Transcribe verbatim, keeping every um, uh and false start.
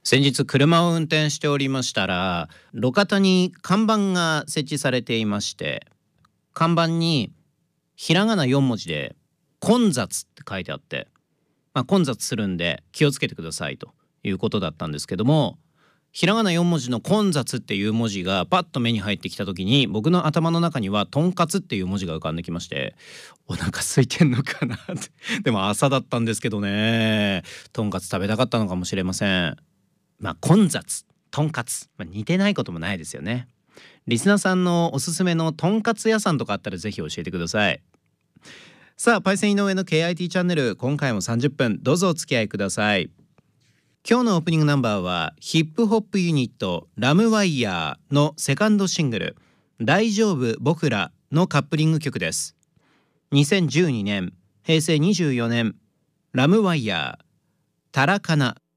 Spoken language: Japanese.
先日車を運転しておりましたら、路肩に看板が設置されていまして、看板にひらがなよんもじで混雑って書いてあって、まあ、混雑するんで気をつけてくださいということだったんですけども、ひらがなよんもじの混雑っていう文字がパッと目に入ってきた時に、僕の頭の中にはとんかつっていう文字が浮かんできまして、お腹空いてんのかなってでも朝だったんですけどね、とんかつ食べたかったのかもしれません。まあ混雑とんかつ、まあ、似てないこともないですよね。リスナーさんのおすすめのとんかつ屋さんとかあったらぜひ教えてください。さあ、パイセン井上の ケーアイティー チャンネル、今回もさんじゅっぷんどうぞお付き合いください。今日のオープニングナンバーはヒップホップユニットラムワイヤーのセカンドシングル大丈夫僕らのカップリング曲です。にせんじゅうにねん、へいせいにじゅうよねん、ラムワイヤータラカナ。